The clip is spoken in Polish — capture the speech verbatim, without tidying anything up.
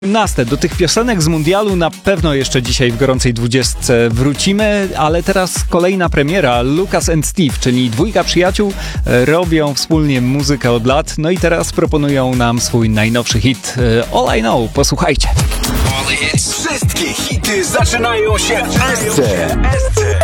osiemnaste. Do tych piosenek z mundialu na pewno jeszcze dzisiaj w gorącej dwudziestce wrócimy, ale teraz kolejna premiera. Lucas and Steve, czyli dwójka przyjaciół, robią wspólnie muzykę od lat, no i teraz proponują nam swój najnowszy hit All I Know. Posłuchajcie. Wszystkie hity zaczynają się w S C.